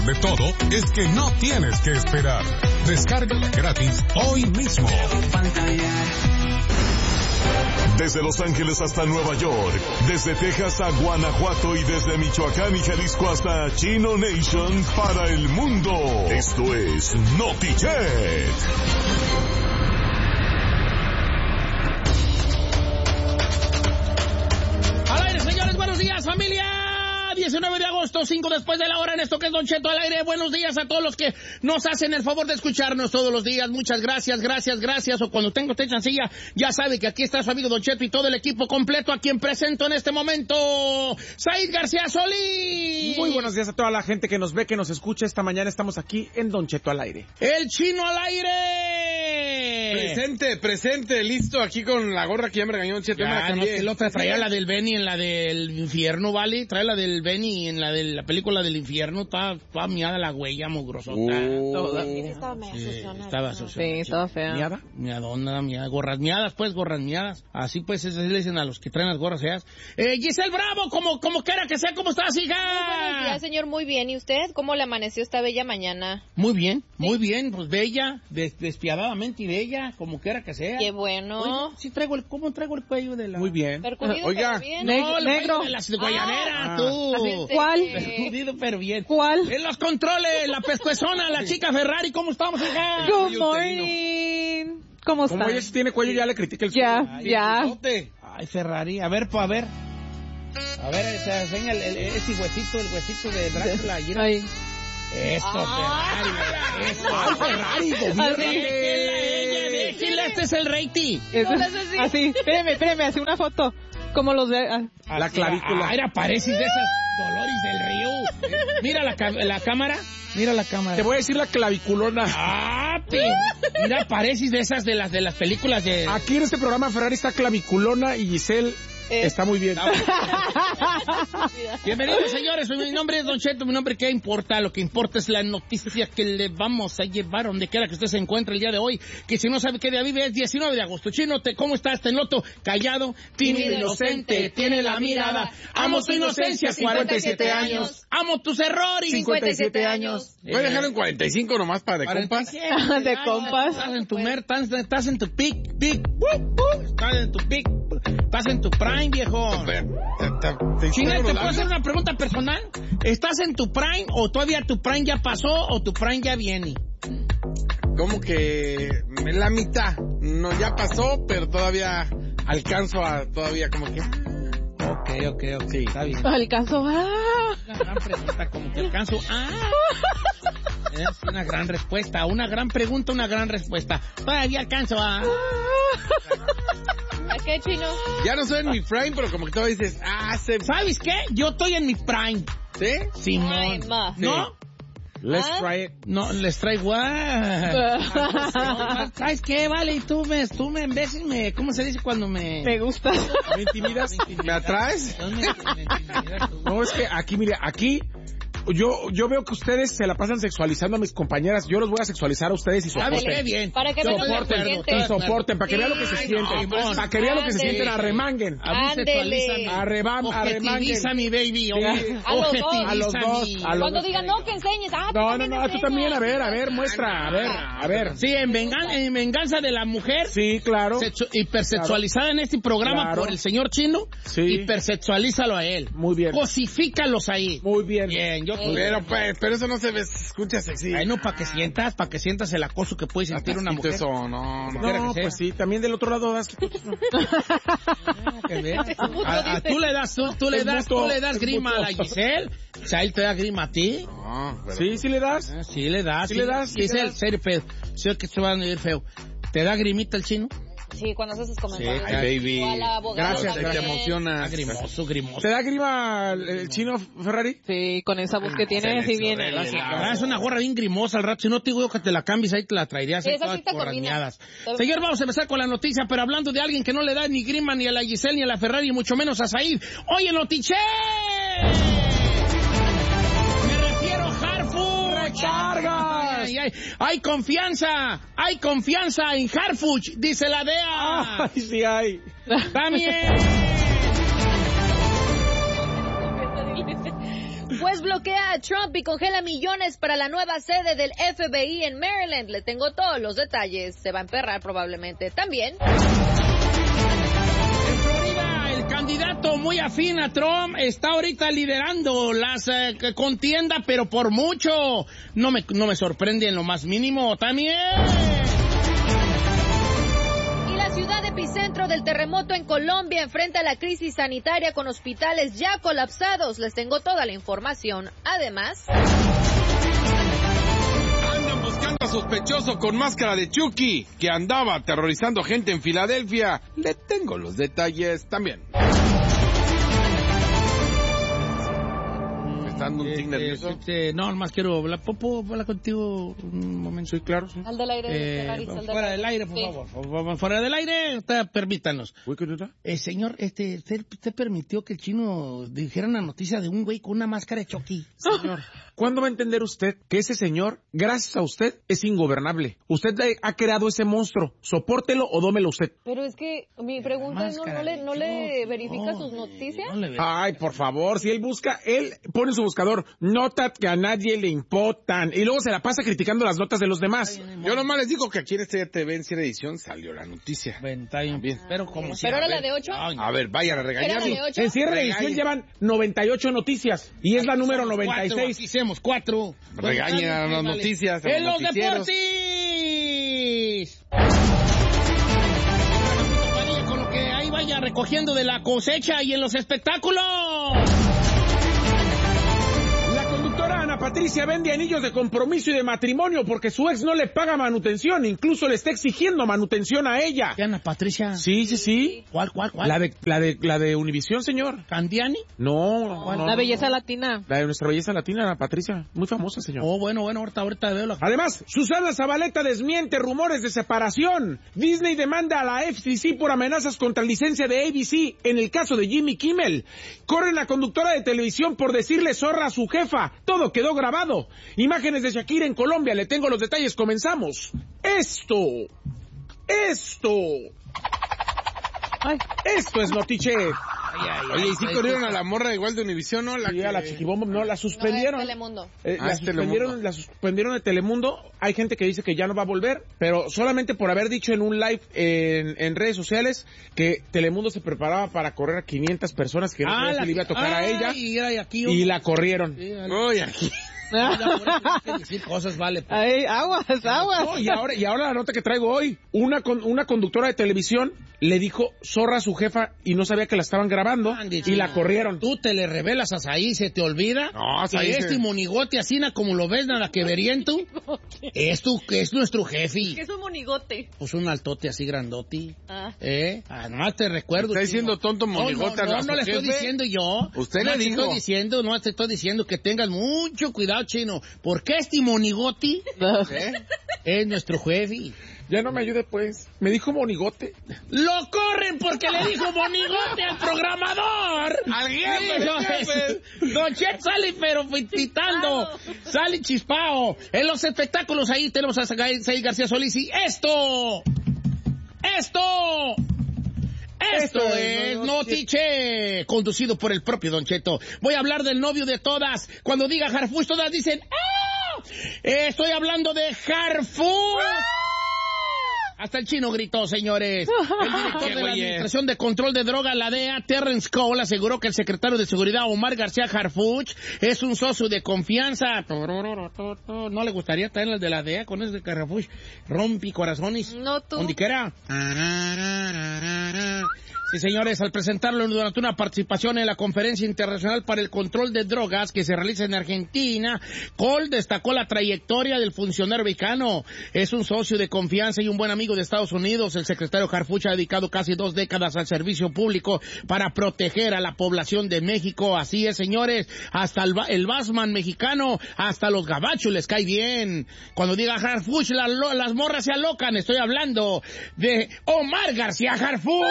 De todo es que no tienes que esperar. Descárgala gratis hoy mismo. Desde Los Ángeles hasta Nueva York, desde Texas a Guanajuato y desde Michoacán y Jalisco hasta Chino Nation para el mundo. Esto es NotiChet. Al aire, señores, buenos días, familia. 19 de agosto, 5 después de la hora, en esto que es Don Cheto al aire. Buenos días a todos los que nos hacen el favor de escucharnos todos los días. Muchas gracias, gracias. O cuando tengo usted chancilla, ya sabe que aquí está su amigo Don Cheto y todo el equipo completo, a quien presento en este momento, Said García Solís. Muy buenos días a toda la gente que nos ve, que nos escucha. Esta mañana estamos aquí en Don Cheto al aire. El Chino al aire. Presente, listo, aquí con la gorra que ya me regañó Don Cheto. Ya, no, que lo traía la del Benny en la del infierno, ¿vale? Trae la del Benny en la de la película del infierno. Estaba miada la huella, mugrosota. Estaba medio Estaba sucia. Sí, estaba fea. ¿Miada? Miadona, gorras miadas. Así pues, esas le dicen a los que traen las gorras feas. Giselle Bravo, como quiera que sea, ¿cómo estás, hija? Buenos días, señor, muy bien. ¿Y usted? ¿Cómo le amaneció esta bella mañana? Muy bien, pues bella, despiadadamente y bella, como quiera que sea. Qué bueno. Oye, sí ¿cómo traigo el cuello de la...? Muy bien. Percudido, Oiga, pero bien. No, el negro. cuello de la guayanera, tú. ¿Cuál? Percudido, pero bien. ¿Cuál? En los controles, la pescuezona, la chica Ferrari, ¿cómo estamos, hija? Good morning. ¿Cómo Como están? ella sí tiene cuello, ya le critica el Ya. Ay, Ferrari, a ver. A ver, se enseña ese huesito de Drácula. Ay. Esto, Ferrari, eso. Ay, Ferrari, déjela, este es el rating. Así, espéreme, hace una foto. ¿Cómo los ve? La clavícula. Ay, pareces de esas Dolores del Río. Mira la cámara. Te voy a decir la claviculona. Mira, pareces de esas de las películas de... Aquí en este programa Ferrari está claviculona y Giselle está muy bien. Bienvenidos, señores. Mi nombre es Don Cheto. Mi nombre, ¿qué importa? Lo que importa es la noticia que le vamos a llevar donde quiera que usted se encuentre el día de hoy. Que si no sabe qué día vive, es 19 de agosto. Chino, ¿cómo estás? Te noto callado, tímido, inocente. Tiene la mirada. Amo tu inocencia, 47 años. Amo tus errores, 57 años. voy a dejarlo en 45 nomás para de compas. De compas. Estás en tu estás en tu pic. Estás en tu pic. Estás en tu prime, viejo. Chino, ¿te puedo hacer una pregunta personal? ¿Estás en tu prime o todavía tu prime ya pasó o tu prime ya viene? Como que la mitad. No, ya pasó, pero todavía alcanzo a... Todavía como que... Ok. Sí. Está bien. Alcanzó. Una gran pregunta, como que alcanzo. Es una gran respuesta. Una gran pregunta, una gran respuesta. Todavía alcanzo a... ¿A qué, Chino? Ya no soy en mi prime, pero como que todavía dices... ¿Sabes qué? Yo estoy en mi prime. ¿Sí? Simón. Ay, ma. ¿No? Let's try it. No, les traigo... ¿Sabes qué? Vale, y tú me en veces me... ¿Cómo se dice cuando me... Me gusta. ¿Me intimidas? ¿Me atraes? Me intimidas tú. No, es que aquí, mire, yo veo que ustedes se la pasan sexualizando a mis compañeras. Yo los voy a sexualizar a ustedes y ¿Sabes qué? soporten. Bien. Para que vean lo que se Soporten, siente. Y soporten, para que vean lo que se Ay, siente. no, Para que vean lo que se ándele. sienten, arremanguen. A mí Ándele. sexualízame. Objetiviza mi baby. A los dos. A los dos. Cuando digan, no, que enseñes. No, tú también, a ver, muestra, a ver. Sí, en venganza de la mujer. Sí, claro. Hipersexualizada en este programa Claro. por el señor Chino. Sí. Hipersexualízalo a él. Muy bien. Cosifícalos ahí. Muy bien. Bien, yo... Pero eso no se escucha sexy. Ay, no, para que sientas el acoso que puede sentir una mujer. Eso, no. No, pues sí, también del otro lado das. Tú le das grima a la mutuo. Giselle. O sea, él te da grima a ti. No, pero... Sí le das. Sí le das. Sí le das. Giselle, serio feo. Sé que te van a ir feo. ¿Te da grimita el Chino? Sí, cuando haces comentarios. Sí, baby. O a la abogada Gracias, también. Te emociona. Grimoso. ¿Te da grima el Chino, Ferrari? Sí, con esa voz que tiene, así viene. Es una gorra bien grimosa al rato. Si no te digo que te la cambies, ahí te la traerías. Sí, ahí esa todas sí te combina. corrañadas. Señor, vamos a empezar con la noticia, pero hablando de alguien que no le da ni grima ni a la Giselle ni a la Ferrari, y mucho menos a Said. ¡Oye, Notiche! Me refiero a Harfuch. ¡Recargas! Hay confianza en Harfuch, dice la DEA. Ay, sí hay. Bueno, Juez bloquea a Trump y congela millones para la nueva sede del FBI en Maryland. Le tengo todos los detalles. Se va a emperrar probablemente. También. En Florida, el candidato muy afín a Trump está ahorita liderando las contienda, pero por mucho. No me sorprende en lo más mínimo. También. Ciudad epicentro del terremoto en Colombia enfrenta la crisis sanitaria con hospitales ya colapsados. Les tengo toda la información. Además, Andan buscando a sospechoso con máscara de Chucky que andaba aterrorizando gente en Filadelfia. Le tengo los detalles también. ¿Dando un tic nervioso? No, nomás quiero hablar. ¿Puedo hablar contigo un momento? Sí, claro, sí. al del aire. Fuera del aire, por favor. Fuera del aire, permítanos. Señor, usted permitió que el chino dijera una noticia de un güey con una máscara de Chucky. Señor, ¿cuándo va a entender usted que ese señor, gracias a usted, es ingobernable? Usted ha creado ese monstruo. Sopórtelo o dómelo usted. Pero es que mi pregunta es, ¿no le verifica sus noticias? Ay, por favor, si él busca, él pone en su buscador notas que a nadie le importan y luego se la pasa criticando las notas de los demás. Yo nomás les digo que aquí en Estrella TV en Cierre Edición salió la noticia. Bien. Pero como si... ¿Pero era la de 8? A ver, vayan a regañarlo. En Cierre Edición llevan 98 noticias y es la número 96. Hicimos 4. Regañen a las noticias. ¡En los noticieros. deportes! Con lo que ahí vaya recogiendo de la cosecha y en los espectáculos. Ana Patricia vende anillos de compromiso y de matrimonio porque su ex no le paga manutención, incluso le está exigiendo manutención a ella. ¿Qué, Ana Patricia? Sí. ¿Cuál? La de Univisión, señor. ¿Candiani? No. La belleza latina. La de nuestra belleza latina, Ana Patricia. Muy famosa, señor. Oh, bueno, ahorita veo la... Además, Susana Zabaleta desmiente rumores de separación. Disney demanda a la FCC por amenazas contra licencia de ABC en el caso de Jimmy Kimmel. Corren a conductora de televisión por decirle zorra a su jefa. Todo quedó grabado. Imágenes de Shakira en Colombia. Le tengo los detalles. Comenzamos. Esto es Notiche. Oye, ¿y sí corrieron a la morra igual de Univisión, no? A la Chiquibomba, no, la suspendieron. No, es Telemundo. La suspendieron de Telemundo. Hay gente que dice que ya no va a volver, pero solamente por haber dicho en un live en redes sociales que Telemundo se preparaba para correr a 500 personas, que no sabía si le iba a tocar a ella, y la corrieron. Oye, aquí... decir cosas, vale. Ay, aguas. No, y ahora la nota que traigo hoy, una conductora de televisión le dijo zorra a su jefa y no sabía que la estaban grabando y la corrieron. Tú te le revelas a Saí, ¿se te olvida? No, que este monigote así, como lo ves, nada que veriento, es nuestro jefe. ¿Qué es un monigote? Pues un altote así grandote. Nomás te recuerdo. ¿Está diciendo tonto monigote a no le estoy diciendo yo. Usted le dijo. No te estoy diciendo que tengas mucho cuidado, chino, porque este monigote es nuestro jefe. Ya no me ayude, pues. Me dijo monigote. ¡Lo corren porque le dijo monigote al programador! ¡Al jefe! Don Chet sale pero pitando. Sale chispao. En los espectáculos ahí tenemos a Saí García Solís y esto es Notiche, conducido por el propio Don Cheto. Voy a hablar del novio de todas. Cuando diga Harfuch, todas dicen ¡ah! Estoy hablando de Harfuch. Hasta el chino gritó, señores. El director de la Administración de Control de Drogas, la DEA, Terrence Cole, aseguró que el secretario de Seguridad, Omar García Harfuch, es un socio de confianza. ¿No le gustaría estar en el de la DEA con ese Harfuch? Rompi corazones. No tú. ¿Dónde quiera? Sí, señores, al presentarlo durante una participación en la Conferencia Internacional para el Control de Drogas que se realiza en Argentina, Cole destacó la trayectoria del funcionario mexicano. Es un socio de confianza y un buen amigo de Estados Unidos. El secretario Harfuch ha dedicado casi 2 décadas al servicio público para proteger a la población de México. Así es, señores, hasta el Batman mexicano, hasta los gabachos les cae bien. Cuando diga Harfuch, las morras se alocan. Estoy hablando de Omar García Harfuch.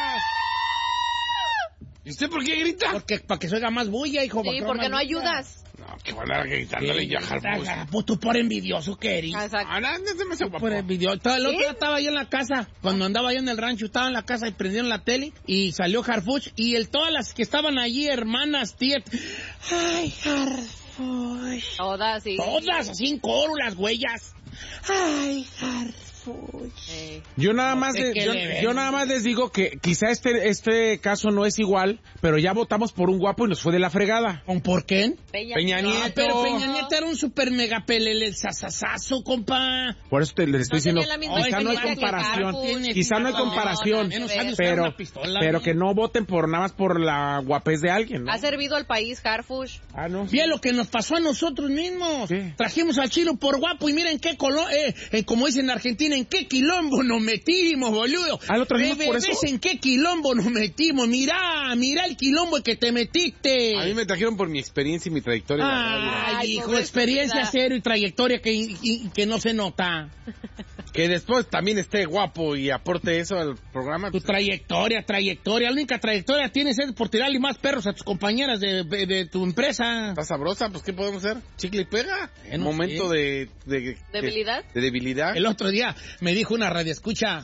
¿Y usted por qué grita? Porque para que se oiga más bulla, hijo. Sí, porque no ayudas. No, que van a gritándole yo a Harfuch. Pues tú por envidioso que eres. Exacto. Ah, no es demasiado guapo. Por envidioso. El otro día estaba yo en la casa, cuando andaba yo en el rancho, estaba en la casa y prendieron la tele y salió Harfuch y todas las que estaban allí, hermanas, tías. Ay, Harfuch. Todas, sí. Todas así en coro, las huellas. Ay, Harfuch. Yo nada más yo nada más les digo que quizá este caso no es igual, pero ya votamos por un guapo y nos fue de la fregada. ¿Por qué? Peña Nieto. No, pero Peña Nieto era un super mega pelele sasasazo, compa. Por eso les estoy diciendo, tenía la misma quizá no hay experiencia que comparación, Harfuch. quizá no hay comparación, pero que no voten por nada más por la guapez de alguien, ¿no? Ha servido al país, Harfuch. Ah, no. Bien lo que nos pasó a nosotros mismos. ¿Qué? Trajimos al chino por guapo y miren qué como dicen en Argentina, en qué quilombo nos metimos, boludo. ¿Ah, lo trajimos por eso? ¿En qué quilombo nos metimos? Mirá el quilombo que te metiste. A mí me trajeron por mi experiencia y mi trayectoria. en la radio. Ay, hijo, pobrecita. experiencia cero y trayectoria que no se nota. Que después también esté guapo y aporte eso al programa. Tu pues, trayectoria. La única trayectoria tienes es por tirarle más perros a tus compañeras de tu empresa. Está sabrosa, pues ¿qué podemos hacer? Chicle y pega. No Momento sé. de ¿Debilidad? De debilidad. El otro día me dijo una radioescucha,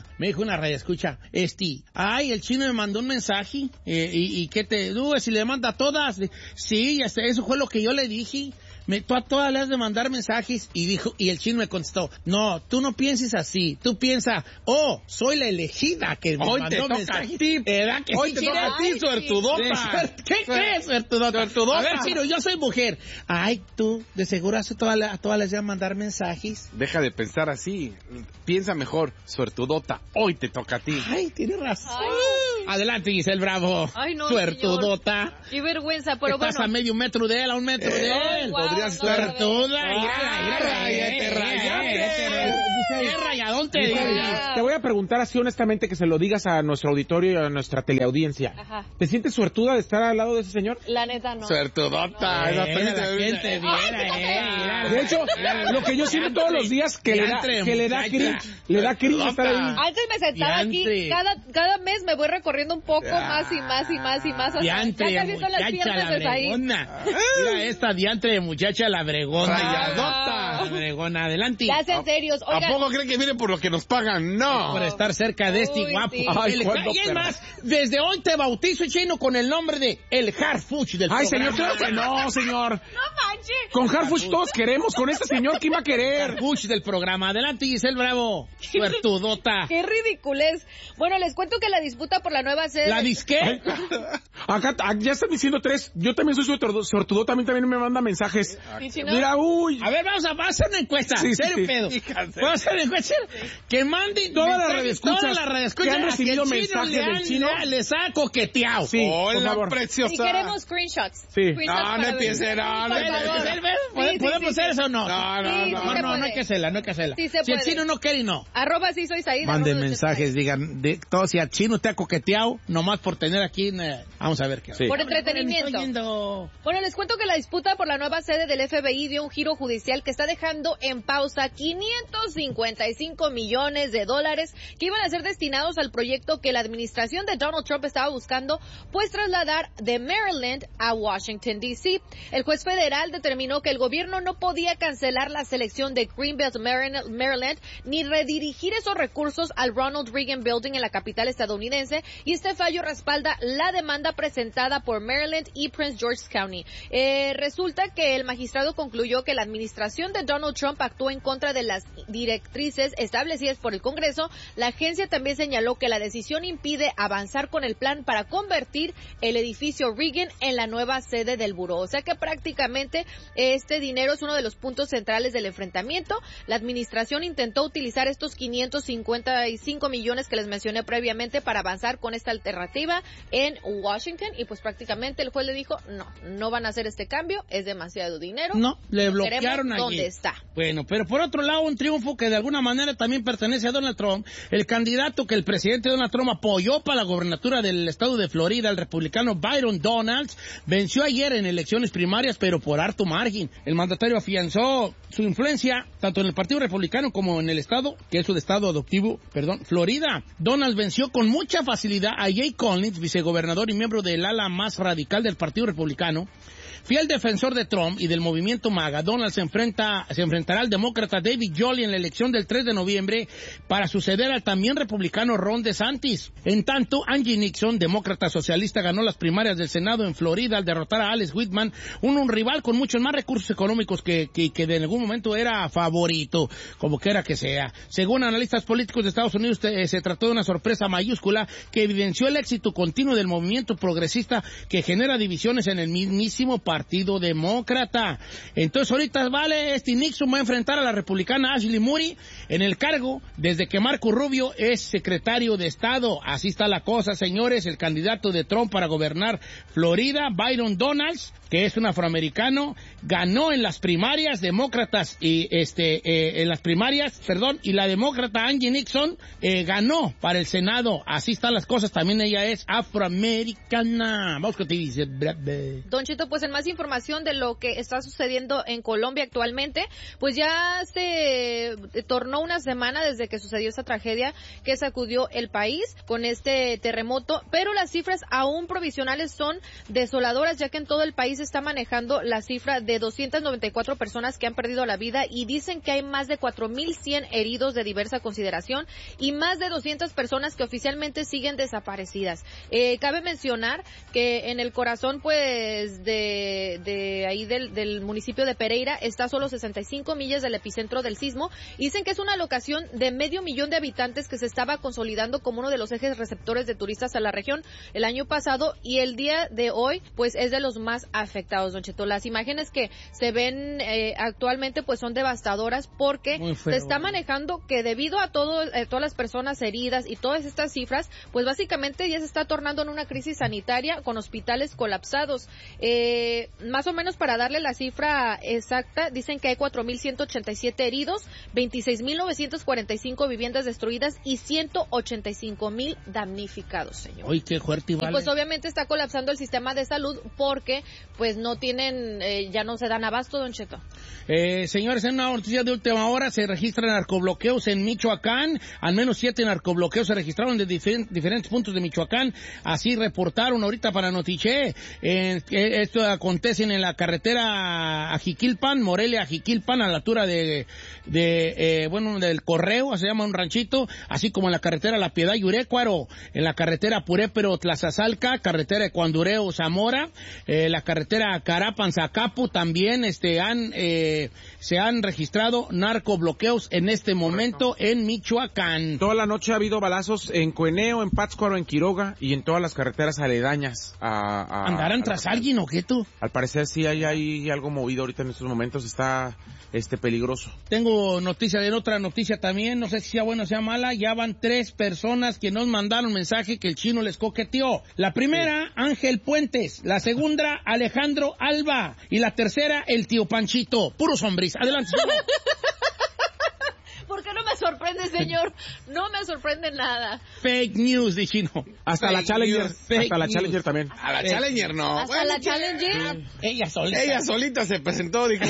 ay, el chino me mandó un mensaje, y ¿qué te dudes si le manda a todas? Sí, eso fue lo que yo le dije. Tú a todas le has de mandar mensajes y el chino me contestó, no, tú no pienses así, tú piensas, soy la elegida que me Hoy mandó te toca mensajes. a ti. ¿Verdad que Hoy sí, te chino? toca a ti, Ay, sí. suertudota. ¿Qué crees, suertudota? A ver, chino, yo soy mujer. Ay, tú, de seguro a todas les vas a mandar mensajes. Deja de pensar así. Piensa mejor, suertudota. Hoy te toca a ti. Ay, tienes razón. Ay. Adelante, Giselle Bravo. Ay, no, suertudota. señor. Qué vergüenza, pero Estás bueno. a medio metro de él, a un metro de él. Wow, podrías no, Suertuda. Ráyate, ráyate. Qué rayadón te digo. Te voy a preguntar así honestamente, que se lo digas a nuestro auditorio y a nuestra teleaudiencia. Ajá. ¿Te sientes suertuda de estar al lado de ese señor? La neta no. Suertudota. La gente viera, De hecho, lo que yo siento todos los días que le da cringe estar ahí. Antes me sentaba aquí, Diantre. cada mes me voy recorriendo un poco más y más y más y más. Hasta Diantre, ya casi son las muchacha la piernas ahí. bregona. Mira esta diantre de muchacha la bregona. Rayadota. La bregona, adelante. Ya sean serios. ¿A Oigan, poco creen que viene por lo que nos pagan? No. Por estar cerca de este Uy, guapo. sí. Ay, ¿cuándo, Y es perra? más, desde hoy te bautizo, chino, con el nombre de el Harfuch del Ay, señor, programa. claro que no, señor. no manches. Con Harfuch todos queremos, con este señor, ¿quién va a querer? Harfuch del programa. Adelante, Giselle Bravo. Suertudota. Qué ridiculez. Bueno, les cuento que la disputa por la nueva sede... ¿La disqué? Acá ya están diciendo 3. Yo también soy sortudo, también me manda mensajes. ¿Y si no? Mira, uy. A ver, vamos a hacer una encuesta. Sí, sí, Serio sí. pedo. Fíjense. Vamos a hacer una encuesta. Que manden Todas las mensajes, radioescuchas todas las radioescuchas que han recibido a que el chino mensajes del chino. les ha coqueteado. Sí, por Hola, favor. preciosa. Y queremos screenshots. Sí. Screenshots No, no para empiece, ver. no, no Por empiece. favor. ¿Podemos hacer eso o no? No, no, Sí, no. sí se No puede. hay que hacerla, no hay que hacerla. Sí se Si el puede. chino no quiere, no. @ sí soy Saída. Manden @ mensajes, digan, todo, si al chino te ha coqueteado, nomás por tener aquí, vamos a ver qué. Sí. Por entretenimiento. Estoy yendo. Bueno, les cuento que la disputa por la nueva sede del FBI dio un giro judicial que está dejando en pausa $555 millones que iban a ser destinados al proyecto que la administración de Donald Trump estaba buscando, pues trasladar de Maryland a Washington, D.C. El juez federal determinó que el gobierno no podía cancelar la selección de Greenbelt, Maryland, ni redirigir esos recursos al Ronald Reagan Building en la capital estadounidense, y este fallo respalda la demanda presentada por Maryland y Prince George's County. Resulta que el magistrado concluyó que la administración de Donald Trump actuó en contra de las directrices establecidas por el Congreso. La agencia también señaló que la decisión impide avanzar con el plan para convertir el edificio Reagan en la nueva sede del buró. O sea que prácticamente este dinero es uno de los puntos centrales del enfrentamiento. La administración intentó utilizar estos 555 millones que les mencioné previamente para avanzar con esta alternativa en Washington, y pues prácticamente el juez le dijo, no van a hacer este cambio, es demasiado dinero. No, le bloquearon Queremos allí. ¿Dónde está? Bueno, pero por otro lado, un triunfo que de alguna manera también pertenece a Donald Trump. El candidato que el presidente Donald Trump apoyó para la gobernatura del estado de Florida, el republicano Byron Donalds, venció ayer en elecciones primarias, pero por harto margen. El mandatario afianzó su influencia tanto en el Partido Republicano como en el estado, que es su estado adoptivo, Florida. Donalds venció con mucha facilidad a Jay Collins, vicegobernador y miembro del ala más radical del Partido Republicano, Fiel defensor de Trump y del movimiento MAGA, Donald se enfrentará al demócrata David Jolly en la elección del 3 de noviembre para suceder al también republicano Ron DeSantis. En tanto, Angie Nixon, demócrata socialista, ganó las primarias del Senado en Florida al derrotar a Alex Whitman, un rival con muchos más recursos económicos que de algún momento era favorito, como quiera que sea. Según analistas políticos de Estados Unidos, se trató de una sorpresa mayúscula que evidenció el éxito continuo del movimiento progresista que genera divisiones en el mismísimo Partido Demócrata. Entonces ahorita Nixon va a enfrentar a la republicana Ashley Moody en el cargo desde que Marco Rubio es secretario de Estado. Así está la cosa, señores. El candidato de Trump para gobernar Florida, Byron Donalds, que es un afroamericano, ganó en las primarias demócratas y y la demócrata Angie Nixon ganó para el Senado. Así están las cosas. También ella es afroamericana. Vamos con ti, dice. Don Cheto, pues en más información de lo que está sucediendo en Colombia actualmente, pues ya se tornó una semana desde que sucedió esta tragedia que sacudió el país con este terremoto, pero las cifras aún provisionales son desoladoras, ya que en todo el país se está manejando la cifra de 294 personas que han perdido la vida y dicen que hay más de 4,100 heridos de diversa consideración y más de 200 personas que oficialmente siguen desaparecidas. Cabe mencionar que en el corazón, pues, de ahí del municipio de Pereira está a solo 65 millas del epicentro del sismo. Dicen que es una locación de 500,000 de habitantes que se estaba consolidando como uno de los ejes receptores de turistas a la región el año pasado y el día de hoy, pues, es de los más afectados, don Cheto. Las imágenes que se ven actualmente, pues, son devastadoras porque se está manejando que debido a todas las personas heridas y todas estas cifras, pues, básicamente ya se está tornando en una crisis sanitaria con hospitales colapsados. Más o menos para darle la cifra exacta, dicen que hay 4,187 heridos, 26,945 viviendas destruidas y 185,000 damnificados, señor. Uy, qué fuerte, vale. Y pues obviamente está colapsando el sistema de salud porque pues no tienen, ya no se dan abasto, don Cheto. Señores, en una noticia de última hora se registran narcobloqueos en Michoacán. Al menos 7 narcobloqueos se registraron de diferentes puntos de Michoacán. Así reportaron ahorita para Notiche. Esto acontece en la carretera a Jiquilpan, Morelia a Jiquilpan, a la altura del Correo, se llama un ranchito, así como en la carretera La Piedad y Urécuaro, en la carretera Purépero Tlazazalca, carretera de Cuandureo Zamora, la carretera Carapan Zacapu también se han registrado narcobloqueos en este momento en Michoacán. Toda la noche ha habido balazos en Cueneo, en Pátzcuaro, en Quiroga y en todas las carreteras aledañas. ¿Andarán tras alguien o qué tú? Al parecer sí hay algo movido ahorita en estos momentos, está peligroso. Tengo noticia de otra noticia también, no sé si sea buena o sea mala. Ya van 3 personas que nos mandaron mensaje que el chino les coqueteó. La primera, Ángel Puentes. La segunda, Alejandro Alba. Y la tercera, el tío Panchito. Puro sombris. Adelante, señor. ¿Por qué no me sorprende, señor? No me sorprende nada. Fake news, de chino. Hasta la Challenger. Hasta la Challenger también. A la Challenger no. ¿Hasta la Challenger? Ella solita se presentó, dijo.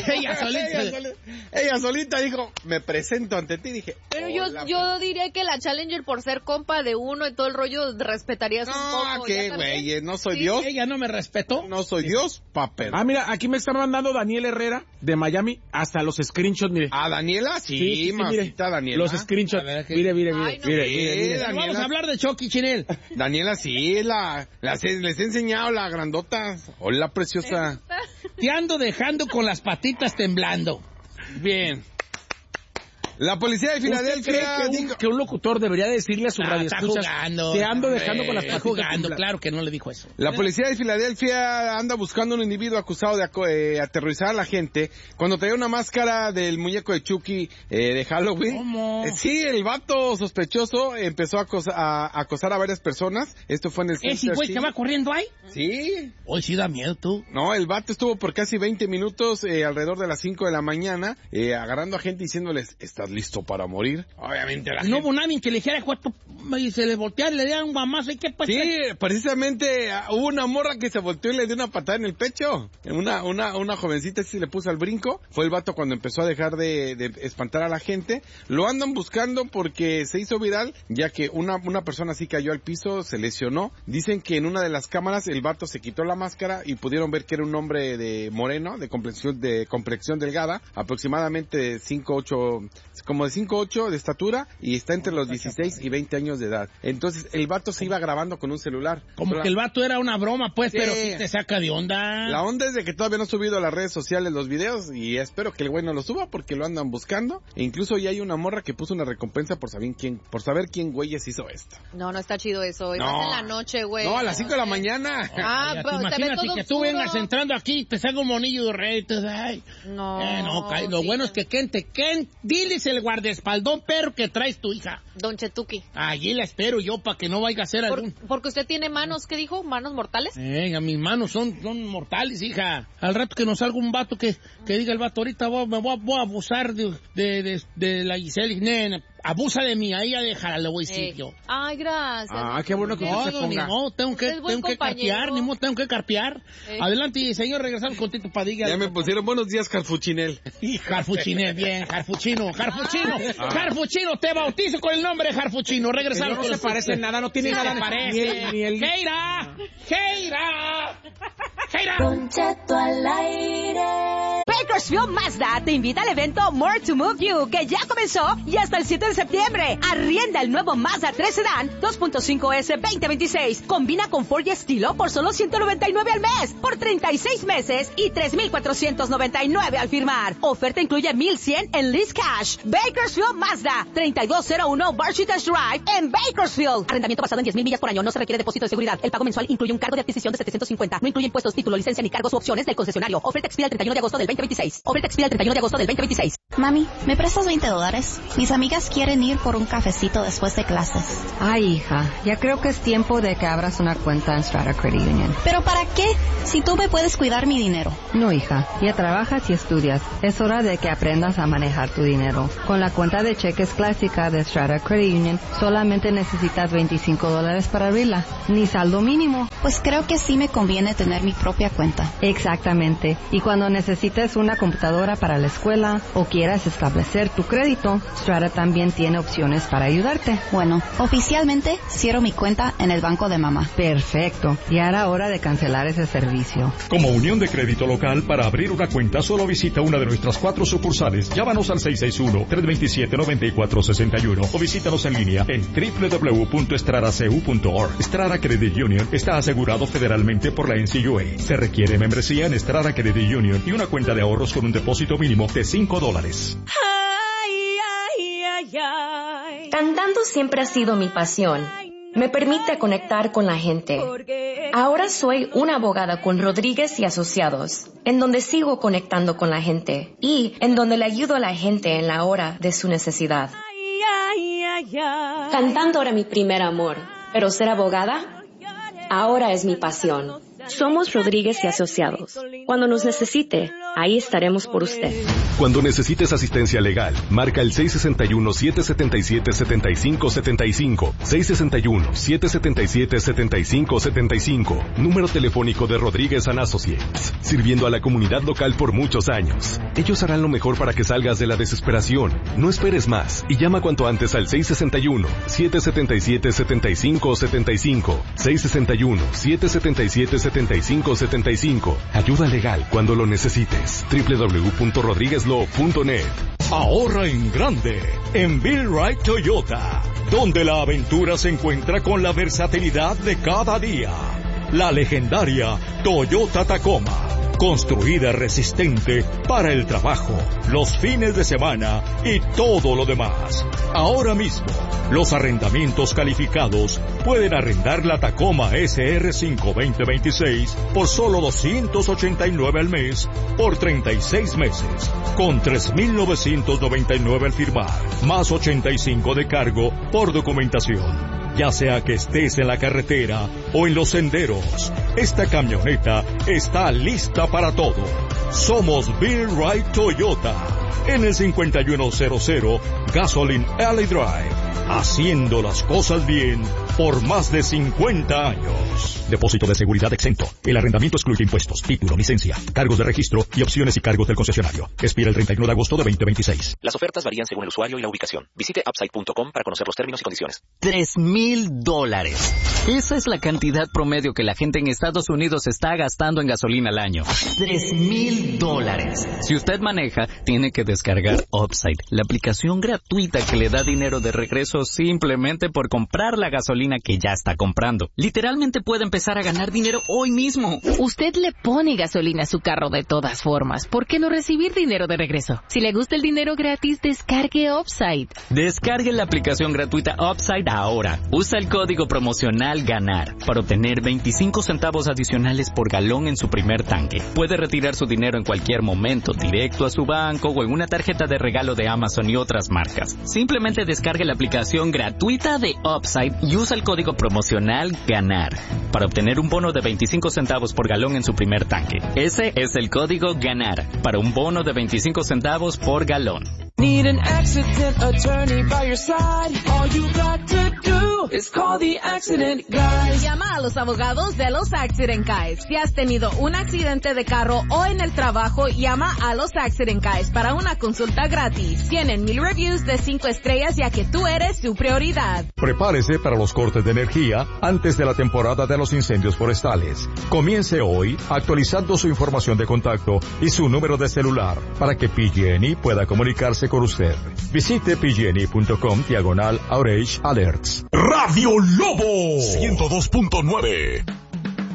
Ella solita dijo, me presento ante ti, dije. Pero yo diría que la Challenger, por ser compa de uno y todo el rollo, respetarías un poco. No, qué güey, no soy Dios. Ella no me respetó. No soy Dios, papel. Mira, aquí me está mandando Daniel Herrera de Miami hasta los screenshots, mire. Daniela, sí, mire. Daniela. Los screenshots. Mire. Ay, no, mire. Vamos a hablar de Chucky, Chinel. Daniela, sí, les he enseñado la grandota. Hola, preciosa. Te ando dejando con las patitas temblando. Bien. La policía de Filadelfia dijo que un locutor debería decirle a su radioescuchas, te ando dejando con las patitas jugando, claro que no le dijo eso. La policía de Filadelfia anda buscando un individuo acusado de aterrorizar a la gente cuando traía una máscara del muñeco de Chucky de Halloween. ¿Cómo? Sí, el vato sospechoso empezó a acosar a varias personas. Esto fue en el ¿Ese güey que va corriendo ahí? Sí. Hoy sí da miedo, tú. No, el vato estuvo por casi 20 minutos alrededor de las 5 de la mañana agarrando a gente diciéndoles, está ¿estás listo para morir? Obviamente la No gente... hubo nadie que le dijera, y se le volteara y le diera un guamazo. ¿Y qué pasó? Sí, precisamente hubo una morra que se volteó y le dio una patada en el pecho. Una jovencita sí le puso al brinco. Fue el vato cuando empezó a dejar de espantar a la gente. Lo andan buscando porque se hizo viral, ya que una persona sí cayó al piso, se lesionó. Dicen que en una de las cámaras el vato se quitó la máscara y pudieron ver que era un hombre de moreno, de complexión delgada, aproximadamente de 5'8", de estatura, y está entre los 16 y 20 años de edad. Entonces el vato se iba grabando con un celular. Como que el vato era una broma, pues, sí. Pero sí te saca de onda. La onda es de que todavía no ha subido a las redes sociales los videos, y espero que el güey no lo suba porque lo andan buscando. E incluso ya hay una morra que puso una recompensa por saber quién güeyes hizo esto. No está chido eso. Y más en la noche, güey. No, a las 5 de la mañana. Pero imagínate que tú vengas entrando aquí, te salga un monillo de rey. Ay. No. Lo bueno es que Ken, diles el guardaespaldón perro que traes tu hija. Don Chetuki. Allí la espero yo para que no vaya a ser algún... Porque usted tiene manos, ¿qué dijo? ¿Manos mortales? Mis manos son mortales, hija. Al rato que nos salga un vato que diga el vato, ahorita me voy a abusar de la Giselle. Nena, abusa de mí, ahí ya déjala, le voy a decir yo. Ay, gracias. Qué bueno que usted se ponga. No, tengo que carpear. Adelante, señor, regresamos con Tito Padilla. Ya me pusieron buenos días, Carfuchinel. Carfuchinel, bien, Carfuchino, te bautizo con el nombre Carfuchino. Regresamos. No se parece en nada, no tiene nada. Se parece. Ni el... ¡Heira! Don Cheto al aire. Bakersfield Mazda te invita al evento More to Move You, que ya comenzó y hasta el 7 de septiembre. Arrienda el nuevo Mazda 3 Sedan 2.5S 2026. Combina confort y estilo por solo $199 al mes, por 36 meses y $3,499 al firmar. Oferta incluye $1,100 en lease cash. Bakersfield Mazda, 3201 Barchitas Drive en Bakersfield. Arrendamiento basado en 10,000 millas por año. No se requiere depósito de seguridad. El pago mensual incluye un cargo de adquisición de $750. No incluye impuestos, título, licencia ni cargos u opciones del concesionario. Oferta expira el 31 de agosto del 2026. Mami, ¿me prestas $20? Mis amigas quieren ir por un cafecito después de clases. Ay, hija, ya creo que es tiempo de que abras una cuenta en Strata Credit Union. ¿Pero para qué? Si tú me puedes cuidar mi dinero. No, hija, ya trabajas y estudias. Es hora de que aprendas a manejar tu dinero. Con la cuenta de cheques clásica de Strata Credit Union, solamente necesitas $25 para abrirla. Ni saldo mínimo. Pues creo que sí me conviene tener mi propia cuenta. Exactamente. Y cuando necesites una computadora para la escuela o quieras establecer tu crédito, Strata también tiene opciones para ayudarte. Bueno, oficialmente cierro mi cuenta en el banco de mamá. Perfecto. Ya era hora de cancelar ese servicio. Como Unión de Crédito Local, para abrir una cuenta solo visita una de nuestras 4 sucursales. Llámanos al 661-327-9461 o visítanos en línea en www.stratacu.org. Strata Credit Union está asegurado federalmente por la NCUA. Se requiere membresía en Strata Credit Union y una cuenta de ahorros con un depósito mínimo de $5. Cantando siempre ha sido mi pasión. Me permite conectar con la gente. Ahora soy una abogada con Rodríguez y Asociados, en donde sigo conectando con la gente y en donde le ayudo a la gente en la hora de su necesidad. Cantando era mi primer amor, pero ser abogada ahora es mi pasión. Somos Rodríguez y Asociados. Cuando nos necesite, ahí estaremos por usted. Cuando necesites asistencia legal, marca el 661-777-7575. 661-777-7575. Número telefónico de Rodríguez and Associates. Sirviendo a la comunidad local por muchos años. Ellos harán lo mejor para que salgas de la desesperación. No esperes más y llama cuanto antes al 661-777-7575. 661-777-7575. Ayuda legal cuando lo necesites. www.rodriguezlaw.net. Ahorra en grande en Bill Wright Toyota, donde la aventura se encuentra con la versatilidad de cada día. La legendaria Toyota Tacoma, construida resistente para el trabajo, los fines de semana y todo lo demás. Ahora mismo, los arrendamientos calificados pueden arrendar la Tacoma SR5 2026 por solo $289 al mes por 36 meses, con $3,999 al firmar, más $85 de cargo por documentación. Ya sea que estés en la carretera o en los senderos, esta camioneta está lista para todo. Somos Bill Wright Toyota. en el 5100 Gasoline Alley Drive. Haciendo las cosas bien por más de 50 años. Depósito de seguridad exento. El arrendamiento excluye impuestos, título, licencia, cargos de registro y opciones y cargos del concesionario. Expira el 31 de agosto de 2026. Las ofertas varían según el usuario y la ubicación. Visite upside.com para conocer los términos y condiciones. $3,000. Esa es la cantidad promedio que la gente en Estados Unidos está gastando en gasolina al año. $3,000. Si usted maneja, tiene que descargar Upside, la aplicación gratuita que le da dinero de regreso simplemente por comprar la gasolina que ya está comprando. Literalmente puede empezar a ganar dinero hoy mismo. Usted le pone gasolina a su carro de todas formas. ¿Por qué no recibir dinero de regreso? Si le gusta el dinero gratis, descargue Upside. Descargue la aplicación gratuita Upside ahora. Usa el código promocional GANAR para obtener 25 centavos adicionales por galón en su primer tanque. Puede retirar su dinero en cualquier momento, directo a su banco o en una tarjeta de regalo de Amazon y otras marcas. Simplemente descargue la aplicación gratuita de Upside y usa el código promocional GANAR para obtener un bono de 25 centavos por galón en su primer tanque. Ese es el código GANAR para un bono de 25 centavos por galón. Need an accident attorney by your side. All you got to do is call the accident guys. Llama a los abogados de los Accident Guys. Si has tenido un accidente de carro o en el trabajo, llama a los Accident Guys para una consulta gratis. Tienen 1000 reviews de 5 estrellas ya que tú eres su prioridad. Prepárese para los cortes de energía antes de la temporada de los incendios forestales. Comience hoy actualizando su información de contacto y su número de celular para que PG&E pueda comunicarse con usted. Visite pgne.com/outage alerts. Radio Lobo 102.9.